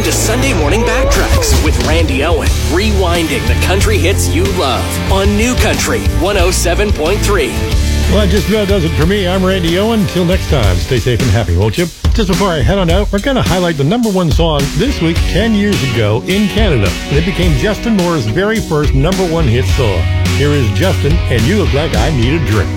to Sunday Morning Backtracks with Randy Owen, rewinding the country hits you love on New Country 107.3. Well, that just about does it for me. I'm Randy Owen. Until next time, stay safe and happy, won't you? Just before I head on out, we're going to highlight the number one song this week 10 years ago in Canada. And it became Justin Moore's very first number one hit song. Here is Justin, and You Look Like I Need a Drink.